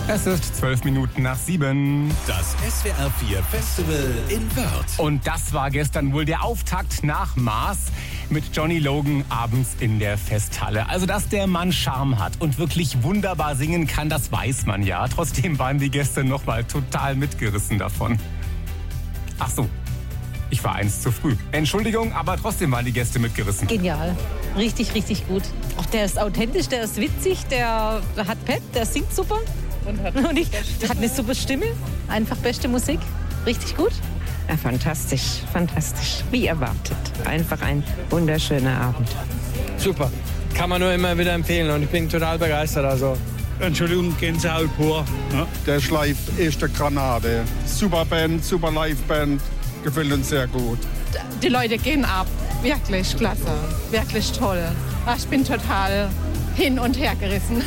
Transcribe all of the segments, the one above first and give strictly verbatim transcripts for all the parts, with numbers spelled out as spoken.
Es ist zwölf Minuten nach sieben. Das S W R vier Festival in Wörth. Und das war gestern wohl der Auftakt nach Mars mit Johnny Logan abends in der Festhalle. Also, dass der Mann Charme hat und wirklich wunderbar singen kann, das weiß man ja. Trotzdem waren die Gäste nochmal total mitgerissen davon. Ach so, ich war eins zu früh. Entschuldigung, aber trotzdem waren die Gäste mitgerissen. Genial. Richtig, richtig gut. Auch der ist authentisch, der ist witzig, der hat Pep, der singt super. Und hat, und ich, hat eine super Stimme. Einfach beste Musik. Richtig gut. Ja, fantastisch, fantastisch. Wie erwartet. Einfach ein wunderschöner Abend. Super. Kann man nur immer wieder empfehlen und ich bin total begeistert. Also. Entschuldigung, Gänsehaut pur. Ja. Der ist live echte Granate. Super Band, super Liveband. Gefällt uns sehr gut. Die Leute gehen ab. Wirklich klasse. Wirklich toll. Ach, ich bin total hin und her gerissen.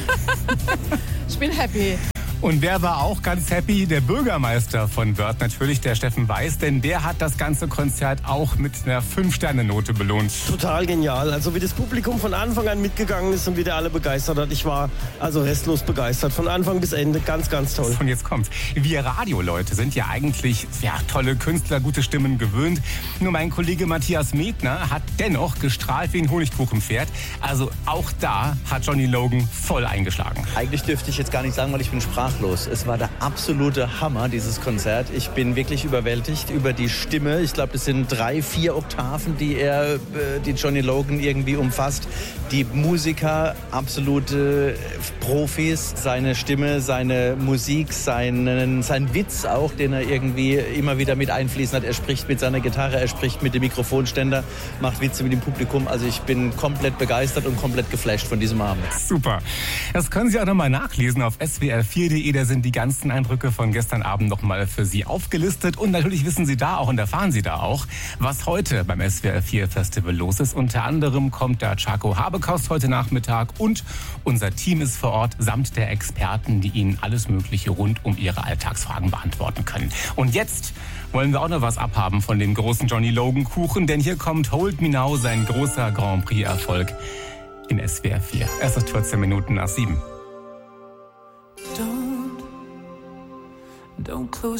Ich bin happy. Und wer war auch ganz happy? Der Bürgermeister von Wörth, natürlich der Steffen Weiß, denn der hat das ganze Konzert auch mit einer fünf Sterne Note belohnt. Total genial. Also wie das Publikum von Anfang an mitgegangen ist und wie der alle begeistert hat. Ich war also restlos begeistert. Von Anfang bis Ende. Ganz, ganz toll. Und jetzt kommt's. Wir Radioleute sind ja eigentlich ja, tolle Künstler, gute Stimmen gewöhnt. Nur mein Kollege Matthias Medner hat dennoch gestrahlt wie ein Honigkuchenpferd. Also auch da hat Johnny Logan voll eingeschlagen. Eigentlich dürfte ich jetzt gar nicht sagen, weil ich bin sprachlos. Es war der absolute Hammer, dieses Konzert. Ich bin wirklich überwältigt über die Stimme. Ich glaube, das sind drei, vier Oktaven, die er, die Johnny Logan irgendwie umfasst. Die Musiker, absolute Profis. Seine Stimme, seine Musik, seinen, sein Witz auch, den er irgendwie immer wieder mit einfließen hat. Er spricht mit seiner Gitarre, er spricht mit dem Mikrofonständer, macht Witze mit dem Publikum. Also ich bin komplett begeistert und komplett geflasht von diesem Abend. Super. Das können Sie auch nochmal nachlesen auf S W R vier punkt de. Da sind die ganzen Eindrücke von gestern Abend nochmal für Sie aufgelistet. Und natürlich wissen Sie da auch und erfahren Sie da auch, was heute beim S W R vier Festival los ist. Unter anderem kommt der Chaco Habekost heute Nachmittag und unser Team ist vor Ort samt der Experten, die Ihnen alles Mögliche rund um Ihre Alltagsfragen beantworten können. Und jetzt wollen wir auch noch was abhaben von dem großen Johnny Logan Kuchen, denn hier kommt Hold Me Now, sein großer Grand Prix Erfolg in S W R vier. Es ist vierzehn Minuten nach sieben. Don't, don't close